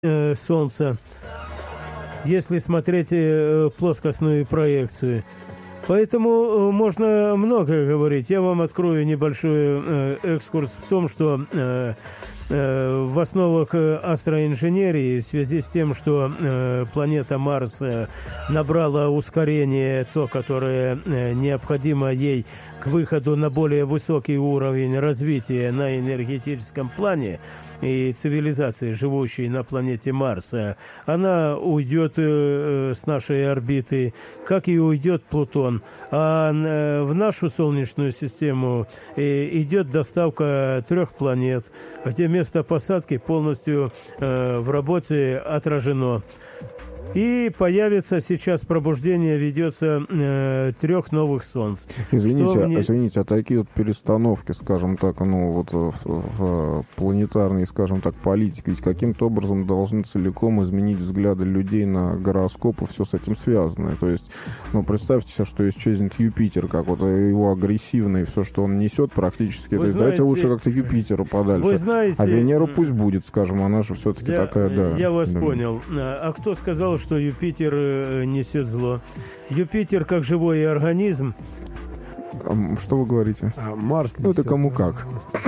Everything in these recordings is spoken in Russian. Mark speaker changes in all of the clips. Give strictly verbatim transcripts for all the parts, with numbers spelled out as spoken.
Speaker 1: э, Солнца, если смотреть э, плоскостную проекцию. Поэтому э, можно многое говорить. Я вам открою небольшой э, экскурс в том, что э, э, в основах астроинженерии в связи с тем, что э, планета Марс э, набрала ускорение, то, которое э, необходимо ей к выходу на более высокий уровень развития на энергетическом плане, и цивилизации, живущей на планете Марс, она уйдет э, с нашей орбиты, как и уйдет Плутон. А э, в нашу Солнечную систему э, идет доставка трех планет, где место посадки полностью э, в работе отражено. И появится сейчас пробуждение, ведется э, трех новых солнц.
Speaker 2: Извините,
Speaker 1: мне...
Speaker 2: извините, а такие вот перестановки, скажем так, ну вот в, в планетарной, скажем так, политике, ведь каким-то образом должны целиком изменить взгляды людей на гороскоп и все с этим связанное. То есть, ну представьте себе, что исчезнет Юпитер, как вот его агрессивный, все, что он несет практически.
Speaker 1: Вы
Speaker 2: То есть
Speaker 1: знаете,
Speaker 2: давайте лучше как-то Юпитеру подальше.
Speaker 1: Вы знаете,
Speaker 2: а Венеру пусть будет, скажем, она же все-таки
Speaker 1: я,
Speaker 2: такая, да.
Speaker 1: Я вас
Speaker 2: да.
Speaker 1: понял. А кто сказал, что Юпитер э, несет зло? Юпитер, как живой организм...
Speaker 2: А, что вы говорите?
Speaker 3: А Марс
Speaker 2: Ну, это кому как.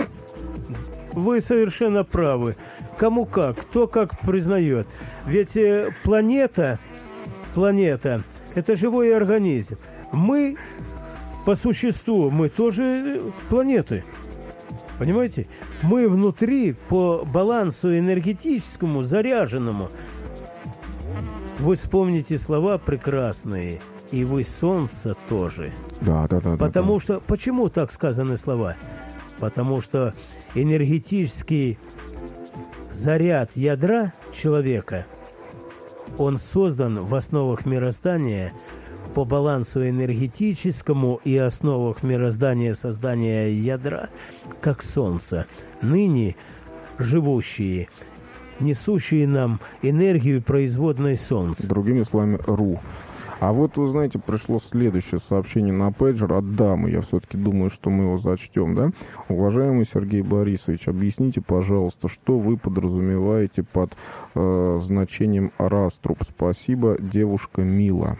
Speaker 1: Вы совершенно правы. Кому как, кто как признает. Ведь э, планета, планета – это живой организм. Мы, по существу, мы тоже планеты. Понимаете? Мы внутри по балансу энергетическому заряженному. Вы вспомните слова прекрасные. И вы солнце тоже.
Speaker 2: Да, да, да.
Speaker 1: Потому
Speaker 2: да,
Speaker 1: что... Почему так сказаны слова? Потому что энергетический заряд ядра человека, он создан в основах мироздания по балансу энергетическому и основах мироздания создания ядра, как солнце. Ныне живущие, несущие нам энергию производной солнца.
Speaker 2: Другими словами, РУ. А вот, вы знаете, пришло следующее сообщение на пейджер от дамы. Я все-таки думаю, что мы его зачтем, да? Уважаемый Сергей Борисович, объясните, пожалуйста, что вы подразумеваете под э, значением раструб? Спасибо, девушка Мила.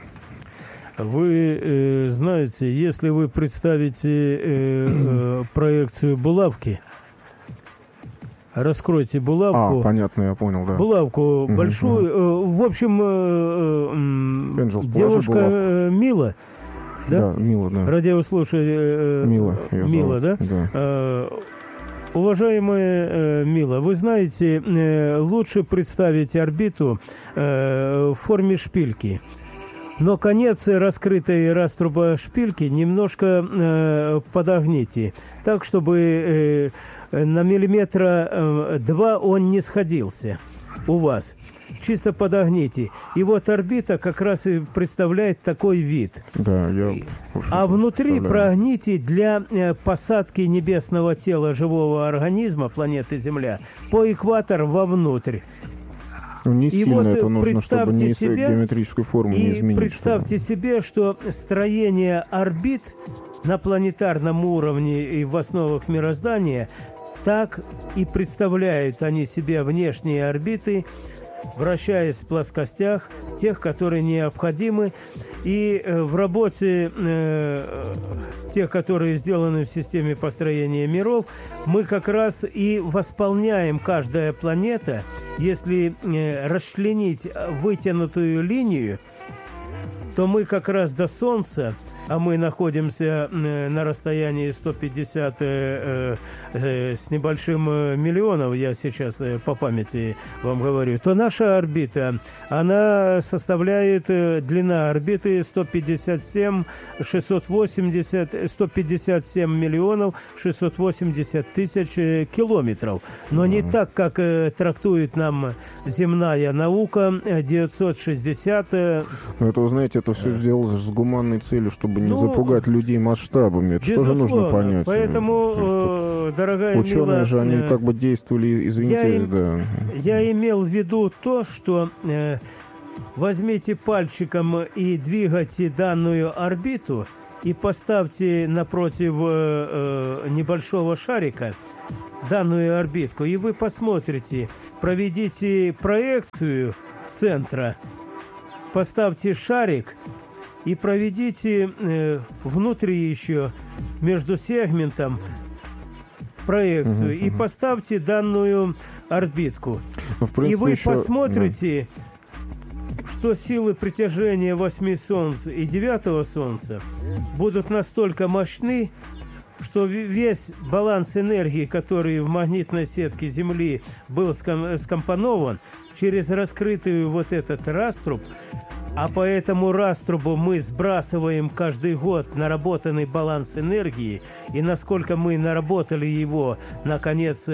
Speaker 1: Вы э, знаете, если вы представите э, э, проекцию булавки, раскройте булавку.
Speaker 2: А, понятно, я понял, да.
Speaker 1: Булавку
Speaker 2: угу,
Speaker 1: большую.
Speaker 2: угу.
Speaker 1: В общем, э, э,
Speaker 2: Angels,
Speaker 1: девушка Мила, да?
Speaker 2: Да, Мила, да.
Speaker 1: Радиослушатель
Speaker 2: Мила,
Speaker 1: Мила, да?
Speaker 2: Да.
Speaker 1: Э, уважаемая э, Мила, вы знаете, э, лучше представить орбиту э, в форме шпильки. Но конец раскрытой раструба шпильки немножко э, подогните, так, чтобы э, на миллиметра э, два он не сходился у вас. Чисто подогните. И вот орбита как раз и представляет такой вид.
Speaker 2: Да, я...
Speaker 1: А внутри прогните для э, посадки небесного тела живого организма планеты Земля по экватор вовнутрь.
Speaker 2: Ну, не
Speaker 1: и
Speaker 2: сильно
Speaker 1: вот
Speaker 2: это нужно, чтобы не
Speaker 1: себе,
Speaker 2: геометрическую форму не изменить.
Speaker 1: И представьте чтобы... себе, что строение орбит на планетарном уровне и в основах мироздания так и представляют они себе внешние орбиты, вращаясь в плоскостях, тех, которые необходимы. И э, в работе э, тех, которые сделаны в системе построения миров, мы как раз и восполняем каждая планета. Если э, расчленить вытянутую линию, то мы как раз до Солнца, а мы находимся э, на расстоянии сто пятьдесят э, э, с небольшим э, миллионов, я сейчас э, по памяти вам говорю, то наша орбита, она составляет, э, длина орбиты сто пятьдесят семь шестьсот восемьдесят, сто пятьдесят семь миллионов шестьсот восемьдесят тысяч э, километров. Но не так, как э, трактует нам земная наука, э, девятьсот шестьдесят. Э,
Speaker 2: Но это, вы знаете, это все сделалось с гуманной целью, чтобы не
Speaker 1: ну,
Speaker 2: запугать людей масштабами. Это тоже нужно понять.
Speaker 1: Поэтому, э, дорогая
Speaker 2: ученые
Speaker 1: Мила,
Speaker 2: же, они
Speaker 1: э,
Speaker 2: как бы действовали, извините,
Speaker 1: я,
Speaker 2: да.
Speaker 1: Я имел в виду то, что э, возьмите пальчиком и двигайте данную орбиту и поставьте напротив э, э, небольшого шарика данную орбитку, и вы посмотрите, проведите проекцию центра, поставьте шарик и проведите э, внутри еще между сегментом проекцию, угу, и угу. поставьте данную орбитку. Ну, принципе, и вы еще... посмотрите, да. что силы притяжения восьми Солнц и девятого Солнца будут настолько мощны, что весь баланс энергии, который в магнитной сетке Земли был скомпонован через раскрытый вот этот раструб, а по этому раструбу мы сбрасываем каждый год наработанный баланс энергии, и насколько мы наработали его на конец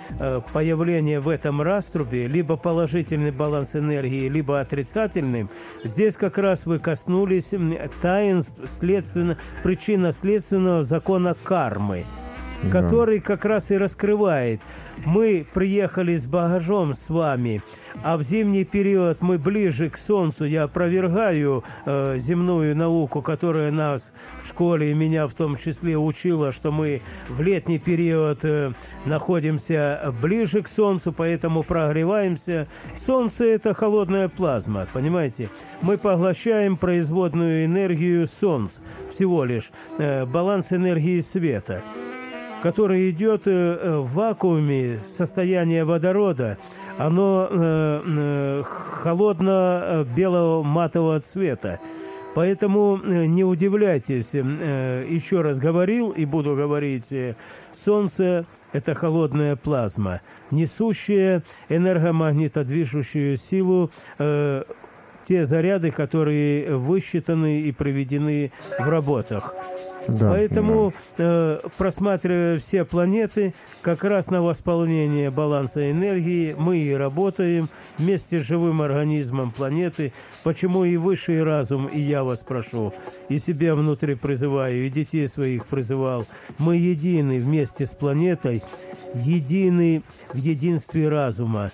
Speaker 1: появления в этом раструбе, либо положительный баланс энергии, либо отрицательным, здесь как раз вы коснулись таинств следственно, причинно-следственного закона кармы, да. который как раз и раскрывает. Мы приехали с багажом с вами, а в зимний период мы ближе к Солнцу. Я опровергаю э, земную науку, которая нас в школе, и меня в том числе, учила, что мы в летний период э, находимся ближе к Солнцу, поэтому прогреваемся. Солнце – это холодная плазма, понимаете? Мы поглощаем производную энергию Солнца, всего лишь э, баланс энергии света, который идет э, в вакууме, состояние водорода. Оно э, э, холодно-белого матового цвета. Поэтому э, не удивляйтесь, э, еще раз говорил и буду говорить, э, Солнце – это холодная плазма, несущая энергомагнитодвижущую силу, э, те заряды, которые высчитаны и приведены в работах. Да, Поэтому, да. Э, просматривая все планеты, как раз на восполнение баланса энергии мы и работаем вместе с живым организмом планеты. Почему и высший разум, и я вас прошу, и себя внутри призываю, и детей своих призывал. Мы едины вместе с планетой, едины в единстве разума.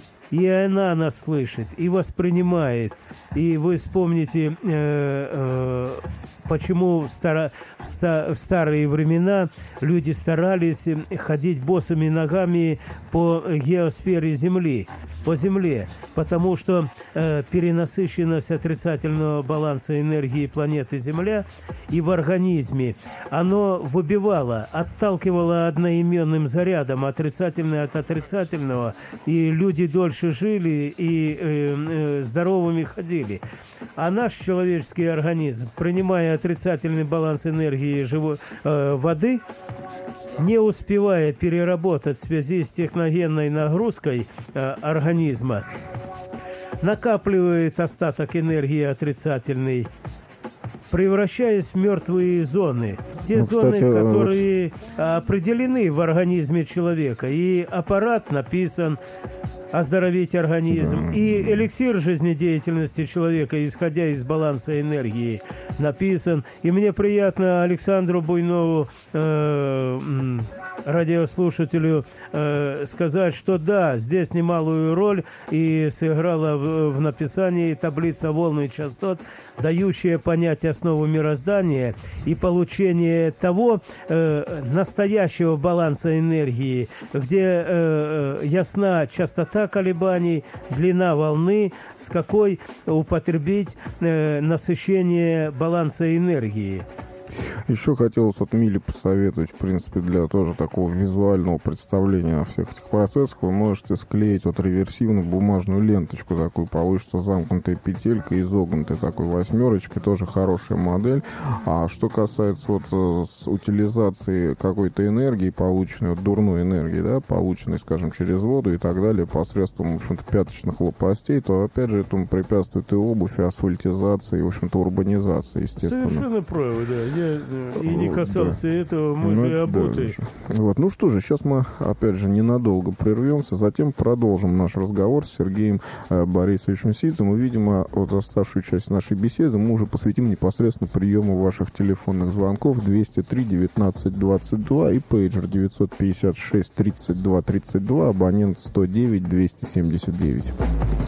Speaker 1: И она нас слышит, и воспринимает. И вы вспомните... Э, э, Почему в, старо, в, ста, в старые времена люди старались ходить босыми ногами по геосфере Земли, по Земле? Потому что э, перенасыщенность отрицательного баланса энергии планеты Земля и в организме, оно выбивало, отталкивало одноименным зарядом отрицательное от отрицательного, и люди дольше жили и э, э, здоровыми ходили. А наш человеческий организм, принимая отрицательный баланс энергии живой, э, воды, не успевая переработать в связи с техногенной нагрузкой э, организма, накапливает остаток энергии отрицательной, превращаясь в мертвые зоны. Те ну, зоны, кстати, которые вот... определены в организме человека. И аппарат написан оздоровить организм. Да. И эликсир жизнедеятельности человека, исходя из баланса энергии, написан. И мне приятно Александру Буйнову, э, радиослушателю, э, сказать, что да, здесь немалую роль и сыграла в, в написании таблица волн и частот, дающая понять основу мироздания и получение того э, настоящего баланса энергии, где э, ясна частота колебаний, длина волны, с какой употребить э, насыщение баланса энергии.
Speaker 2: Еще хотелось вот Миле посоветовать, в принципе, для тоже такого визуального представления о всех этих процессах. Вы можете склеить вот реверсивно бумажную ленточку такую, получится замкнутая петелька, изогнутая такой восьмерочкой, тоже хорошая модель. А что касается вот с утилизации какой-то энергии, полученной, вот дурной энергии, да, полученной, скажем, через воду и так далее, посредством, в общем-то, пяточных лопастей, то, опять же, этому препятствует и обувь, и асфальтизация, и, в общем-то, урбанизация, естественно.
Speaker 1: Совершенно правы, да. Я и не касался да. этого, мы ну, же обуты.
Speaker 2: Да, вот, ну что же, сейчас мы, опять же, ненадолго прервемся, затем продолжим наш разговор с Сергеем э, Борисовичем Сидзом. И, видимо, вот оставшую часть нашей беседы мы уже посвятим непосредственно приему ваших телефонных звонков двести три девятнадцать двадцать два и пейджер девятьсот пятьдесят шесть тридцать два тридцать два, абонент сто девять двести семьдесят девять.